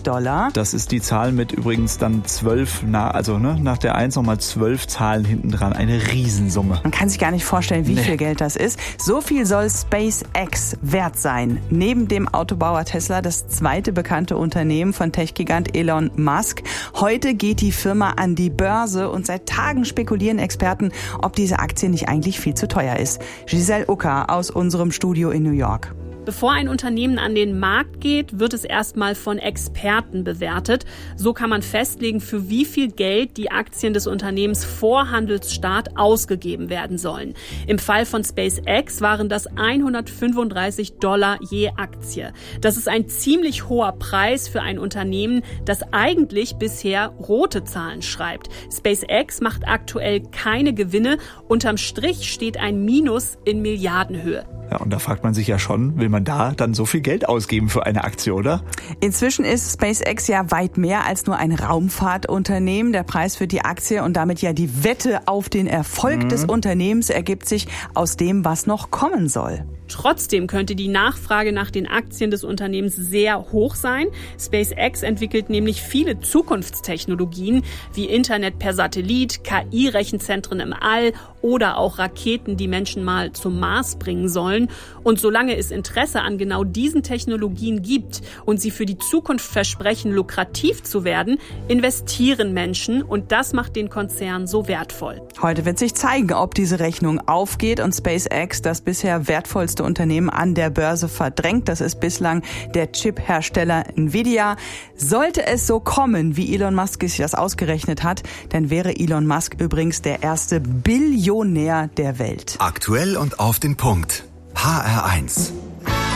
US-Dollar. Das ist die Zahl mit übrigens dann 12, nach der 1 nochmal 12 Zahlen hinten dran. Eine Riesensumme. Man kann sich gar nicht vorstellen, wie viel Geld das ist. So viel soll SpaceX wert sein. Neben dem Autobauer Tesla das zweite bekannte Unternehmen von Tech-Gigant Elon Musk. Heute geht die Firma an die Börse und seit Tagen spekulieren Experten, ob diese Aktie nicht eigentlich viel zu teuer ist. Giselle Ucker aus unserem Studio in New York. Bevor ein Unternehmen an den Markt geht, wird es erstmal von Experten bewertet. So kann man festlegen, für wie viel Geld die Aktien des Unternehmens vor Handelsstart ausgegeben werden sollen. Im Fall von SpaceX waren das $135 je Aktie. Das ist ein ziemlich hoher Preis für ein Unternehmen, das eigentlich bisher rote Zahlen schreibt. SpaceX macht aktuell keine Gewinne. Unterm Strich steht ein Minus in Milliardenhöhe. Ja, und da fragt man sich ja schon, will man da dann so viel Geld ausgeben für eine Aktie, oder? Inzwischen ist SpaceX ja weit mehr als nur ein Raumfahrtunternehmen. Der Preis für die Aktie und damit ja die Wette auf den Erfolg des Unternehmens ergibt sich aus dem, was noch kommen soll. Trotzdem könnte die Nachfrage nach den Aktien des Unternehmens sehr hoch sein. SpaceX entwickelt nämlich viele Zukunftstechnologien wie Internet per Satellit, KI-Rechenzentren im All oder auch Raketen, die Menschen mal zum Mars bringen sollen. Und solange es Interesse an genau diesen Technologien gibt und sie für die Zukunft versprechen, lukrativ zu werden, investieren Menschen und das macht den Konzern so wertvoll. Heute wird sich zeigen, ob diese Rechnung aufgeht und SpaceX das bisher wertvollste Unternehmen an der Börse verdrängt. Das ist bislang der Chip-Hersteller Nvidia. Sollte es so kommen, wie Elon Musk sich das ausgerechnet hat, dann wäre Elon Musk übrigens der erste Billionär der Welt. Aktuell und auf den Punkt. HR1.